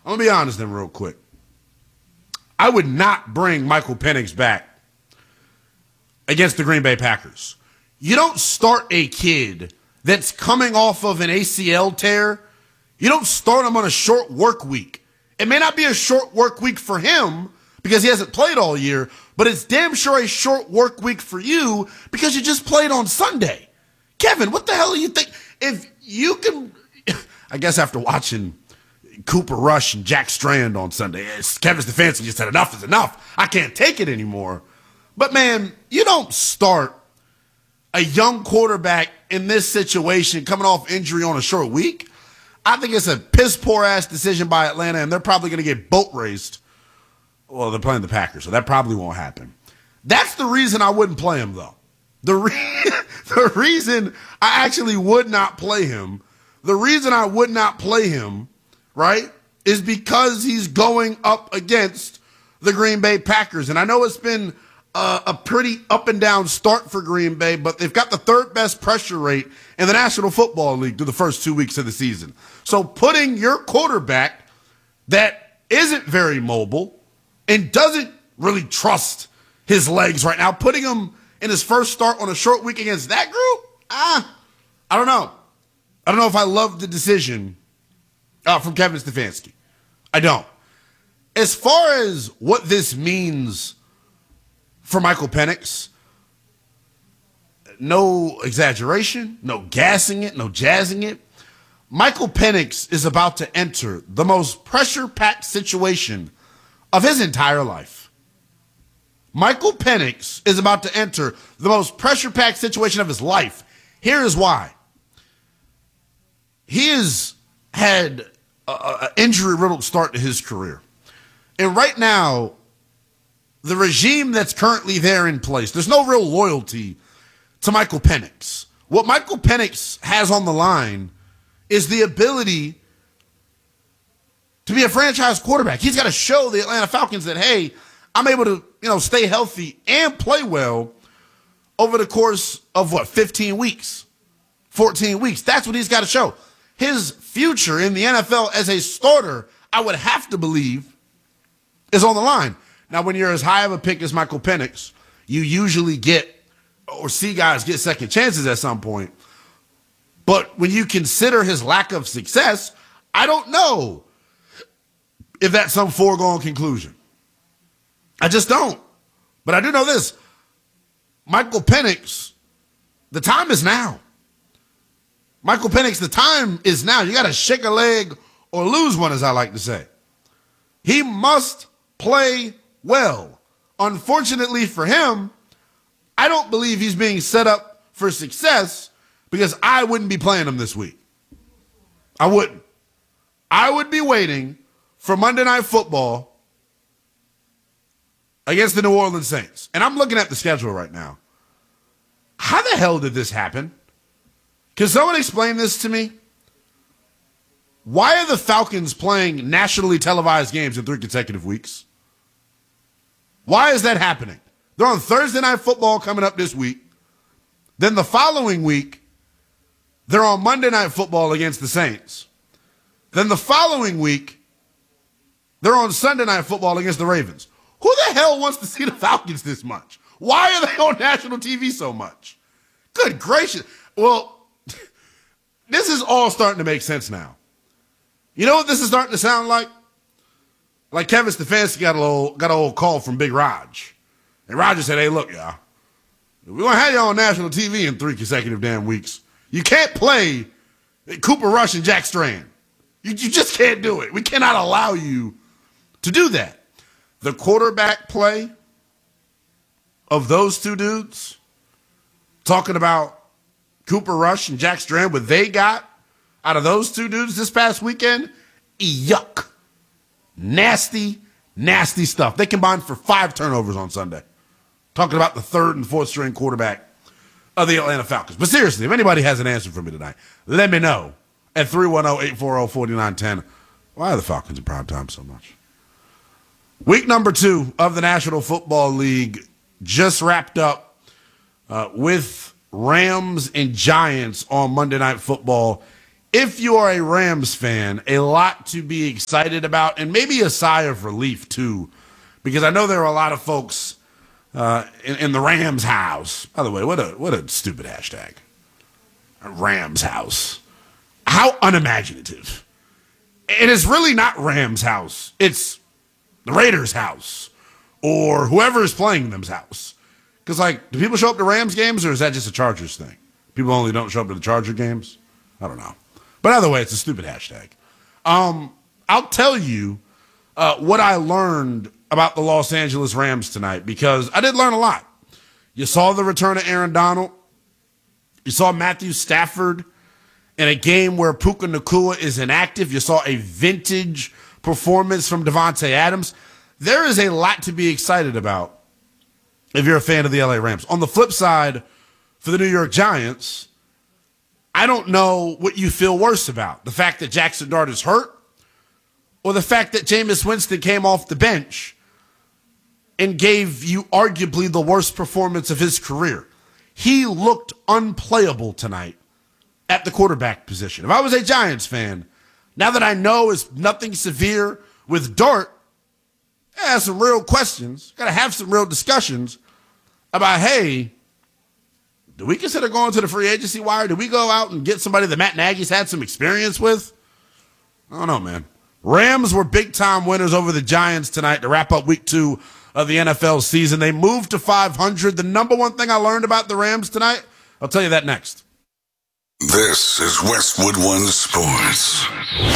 I'm going to be honest then real quick. I would not bring Michael Penix back against the Green Bay Packers. You don't start a kid that's coming off of an ACL tear. You don't start him on a short work week. It may not be a short work week for him because he hasn't played all year, but it's damn sure a short work week for you because you just played on Sunday. Kevin, what the hell do you think? If you can, I guess after watching Cooper Rush and Jack Strand on Sunday, Kevin Stefanski just said enough is enough. I can't take it anymore. But, man, you don't start a young quarterback in this situation coming off injury on a short week. I think it's a piss-poor-ass decision by Atlanta, and they're probably going to get boat raced. Well, they're playing the Packers, so that probably won't happen. That's the reason I wouldn't play him, though. The reason I actually would not play him, right, is because he's going up against the Green Bay Packers. And I know it's been a pretty up-and-down start for Green Bay, but they've got the third-best pressure rate in the National Football League through the first 2 weeks of the season. So putting your quarterback that isn't very mobile and doesn't really trust his legs right now, putting him in his first start on a short week against that group, I don't know. I don't know if I love the decision from Kevin Stefanski. I don't. As far as what this means for Michael Penix, no exaggeration, no gassing it, no jazzing it. Michael Penix is about to enter the most pressure-packed situation of his entire life. Michael Penix is about to enter the most pressure-packed situation of his life. Here is why. He has had an injury-riddled start to his career. And right now, the regime that's currently there in place, there's no real loyalty to Michael Penix. What Michael Penix has on the line is the ability to be a franchise quarterback. He's got to show the Atlanta Falcons that, hey, I'm able to, stay healthy and play well over the course of 15 weeks, 14 weeks. That's what he's got to show. His future in the NFL as a starter, I would have to believe, is on the line. Now, when you're as high of a pick as Michael Penix, you usually get or see guys get second chances at some point. But when you consider his lack of success, I don't know if that's some foregone conclusion. I just don't. But I do know this. Michael Penix, the time is now. Michael Penix, the time is now. You got to shake a leg or lose one, as I like to say. He must play well. Unfortunately for him, I don't believe he's being set up for success because I wouldn't be playing him this week. I wouldn't. I would be waiting for Monday Night Football against the New Orleans Saints. And I'm looking at the schedule right now. How the hell did this happen? Can someone explain this to me? Why are the Falcons playing nationally televised games in 3 consecutive weeks? Why is that happening? They're on Thursday Night Football coming up this week. Then the following week, they're on Monday Night Football against the Saints. Then the following week, they're on Sunday Night Football against the Ravens. Who the hell wants to see the Falcons this much? Why are they on national TV so much? Good gracious. Well, this is all starting to make sense now. You know what this is starting to sound like? Like Kevin Stefanski got an old call from Big Raj. And Roger said, hey, look, y'all, we're going to have you on national TV in 3 consecutive damn weeks. You can't play Cooper Rush and Jack Strand. You just can't do it. We cannot allow you to do that. The quarterback play of those two dudes, talking about Cooper Rush and Jack Strand, what they got out of those two dudes this past weekend, yuck. Nasty, nasty stuff. They combined for 5 turnovers on Sunday. Talking about the 3rd and 4th string quarterback of the Atlanta Falcons. But seriously, if anybody has an answer for me tonight, let me know at 310-840-4910. Why are the Falcons in prime time so much? Week number 2 of the National Football League just wrapped up with Rams and Giants on Monday Night Football. if you are a Rams fan, a lot to be excited about, and maybe a sigh of relief, too, because I know there are a lot of folks in the Rams house. By the way, what a stupid hashtag. Rams house. How unimaginative. It is really not Rams house. It's the Raiders house or whoever is playing them's house. Because, like, do people show up to Rams games, or is that just a Chargers thing? People only don't show up to the Charger games? I don't know. But either way, it's a stupid hashtag. I'll tell you what I learned about the Los Angeles Rams tonight, because I did learn a lot. You saw the return of Aaron Donald. You saw Matthew Stafford in a game where Puka Nacua is inactive. You saw a vintage performance from Devontae Adams. There is a lot to be excited about if you're a fan of the LA Rams. On the flip side, for the New York Giants, I don't know what you feel worse about. The fact that Jackson Dart is hurt, or the fact that Jameis Winston came off the bench and gave you arguably the worst performance of his career. He looked unplayable tonight at the quarterback position. If I was a Giants fan, now that I know it's nothing severe with Dart, I have some real questions. Got to have some real discussions about, hey, do we consider going to the free agency wire? Do we go out and get somebody that Matt Nagy's had some experience with? I don't know, man. Rams were big-time winners over the Giants tonight to wrap up week 2 of the NFL season. They moved to 500. The number one thing I learned about the Rams tonight, I'll tell you that next. This is Westwood One Sports.